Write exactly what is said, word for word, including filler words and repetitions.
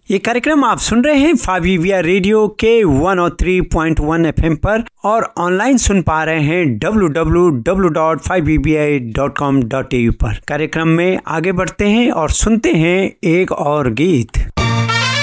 ये कार्यक्रम आप सुन रहे हैं फाइव रेडियो के वन ओ थ्री पॉइंट वन एफएम पर और ऑनलाइन सुन पा रहे हैं W W W dot five E B I dot com dot A you पर। कार्यक्रम में आगे बढ़ते हैं और सुनते हैं एक और गीत।